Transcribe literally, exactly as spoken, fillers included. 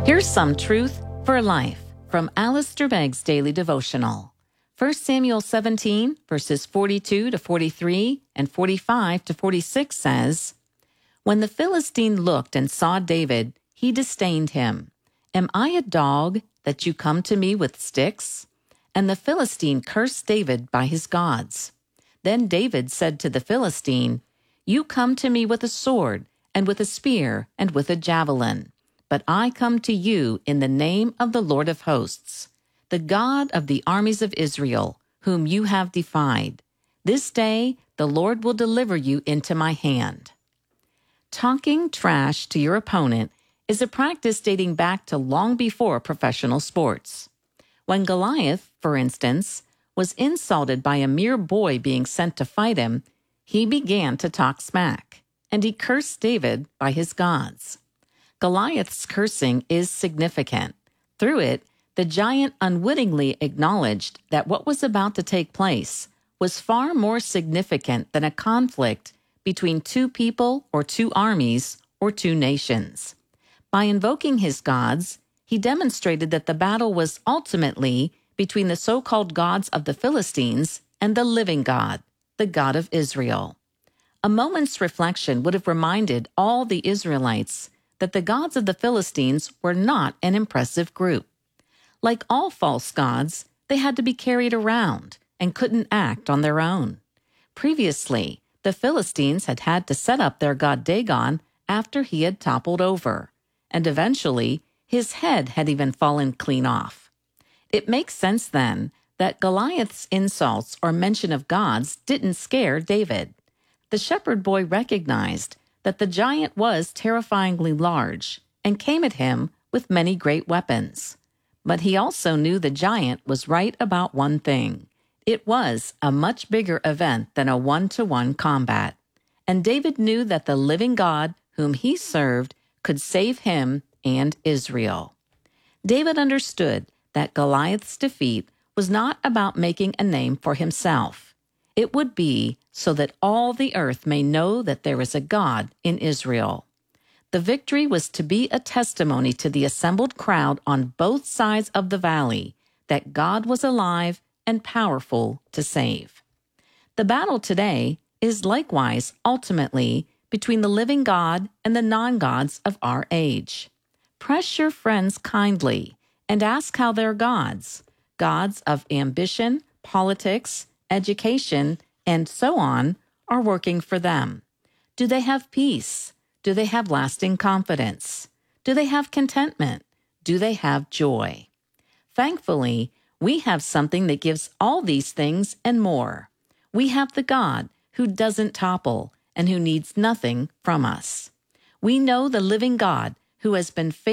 Here's some truth for life from Alistair Begg's Daily Devotional. First Samuel seventeen, verses forty-two to forty-three and forty-five to forty-six says, "When the Philistine looked and saw David, he disdained him. 'Am I a dog that you come to me with sticks?' And the Philistine cursed David by his gods. Then David said to the Philistine, 'You come to me with a sword, and with a spear, and with a javelin. But I come to you in the name of the Lord of hosts, the God of the armies of Israel, whom you have defied. This day the Lord will deliver you into my hand.'" Talking trash to your opponent is a practice dating back to long before professional sports. When Goliath, for instance, was insulted by a mere boy being sent to fight him, he began to talk smack, and he cursed David by his gods. Goliath's cursing is significant. Through it, the giant unwittingly acknowledged that what was about to take place was far more significant than a conflict between two people or two armies or two nations. By invoking his gods, he demonstrated that the battle was ultimately between the so-called gods of the Philistines and the living God, the God of Israel. A moment's reflection would have reminded all the Israelites that the gods of the Philistines were not an impressive group. Like all false gods, they had to be carried around and couldn't act on their own. Previously, the Philistines had had to set up their god Dagon after he had toppled over, and eventually his head had even fallen clean off. It makes sense then that Goliath's insults or mention of gods didn't scare David. The shepherd boy recognized that the giant was terrifyingly large and came at him with many great weapons. But he also knew the giant was right about one thing. It was a much bigger event than a one-to-one combat. And David knew that the living God whom he served could save him and Israel. David understood that Goliath's defeat was not about making a name for himself. It would be so that all the earth may know that there is a God in Israel. The victory was to be a testimony to the assembled crowd on both sides of the valley that God was alive and powerful to save. The battle today is likewise ultimately between the living God and the non-gods of our age. Press your friends kindly and ask how their gods, gods of ambition, politics, education, and so on, are working for them. Do they have peace? Do they have lasting confidence? Do they have contentment? Do they have joy? Thankfully, we have something that gives all these things and more. We have the God who doesn't topple and who needs nothing from us. We know the living God who has been faithful